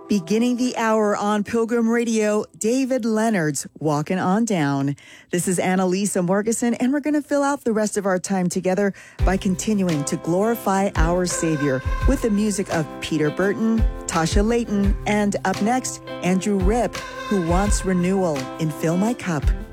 Beginning the hour on Pilgrim Radio, David Leonard's Walking On Down. This is Annalisa Morgeson, and we're going to fill out the rest of our time together by continuing to glorify our Savior with the music of Peter Burton, Tasha Layton, and up next, Andrew Ripp, who wants renewal in Fill My Cup.